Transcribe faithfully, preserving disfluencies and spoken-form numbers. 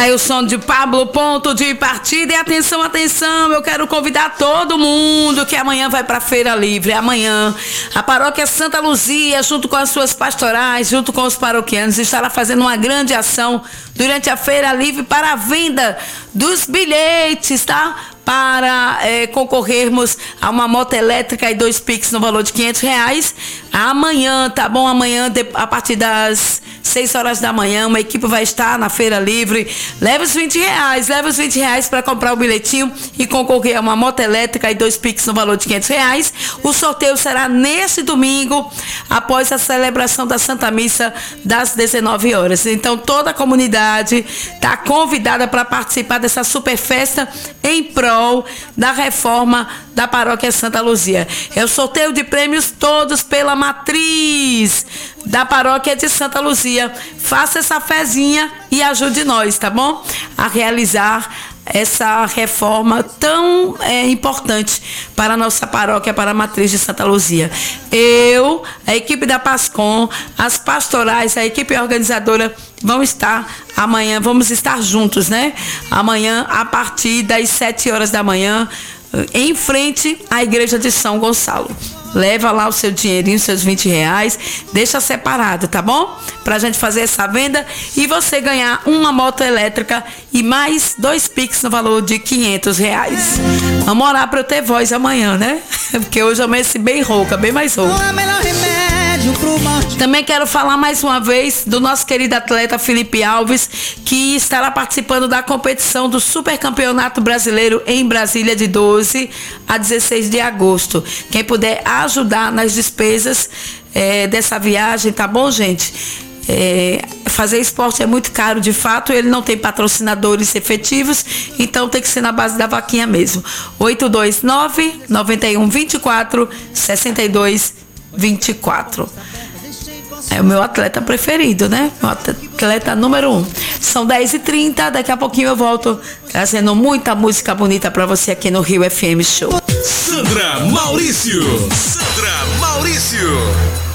Tá aí o som de Pablo, ponto de partida. E atenção, atenção, eu quero convidar todo mundo que amanhã vai pra Feira Livre. Amanhã, a paróquia Santa Luzia, junto com as suas pastorais, junto com os paroquianos, estará fazendo uma grande ação durante a Feira Livre para a venda dos bilhetes, tá? Para é, concorrermos a uma moto elétrica e dois Pix no valor de quinhentos reais. Amanhã, tá bom? Amanhã, de, a partir das seis horas da manhã, uma equipe vai estar na Feira Livre. Leva os vinte reais, leva os vinte reais para comprar o bilhetinho e concorrer a uma moto elétrica e dois Pix no valor de quinhentos reais. O sorteio será neste domingo, após a celebração da Santa Missa das dezenove horas. Então, toda a comunidade está convidada para participar dessa super festa em prol da reforma da paróquia Santa Luzia. É o sorteio de prêmios todos pela matriz da paróquia de Santa Luzia. Faça essa fezinha e ajude nós, tá bom? A realizar essa reforma tão é, importante para a nossa paróquia, para a matriz de Santa Luzia. Eu, a equipe da PASCOM, as pastorais, a equipe organizadora vão estar amanhã, vamos estar juntos, né? Amanhã, a partir das sete horas da manhã, em frente à igreja de São Gonçalo. Leva lá o seu dinheirinho, seus vinte reais, deixa separado, tá bom? Pra gente fazer essa venda e você ganhar uma moto elétrica e mais dois Pix no valor de quinhentos reais. Vamos orar pra eu ter voz amanhã, né? Porque hoje eu amanheci bem rouca, bem mais rouca. Também quero falar mais uma vez do nosso querido atleta Felipe Alves, que estará participando da competição do Super Campeonato Brasileiro em Brasília de doze a dezesseis de agosto. Quem puder ajudar nas despesas é, dessa viagem, tá bom, gente? É, fazer esporte é muito caro, de fato, ele não tem patrocinadores efetivos, então tem que ser na base da vaquinha mesmo. oito dois nove, nove um dois quatro, seis dois dois quatro. É o meu atleta preferido, né? Meu atleta número um. São dez e trinta, daqui a pouquinho eu volto trazendo muita música bonita pra você aqui no Rio F M Show. Sandra Maurício. Sandra Maurício.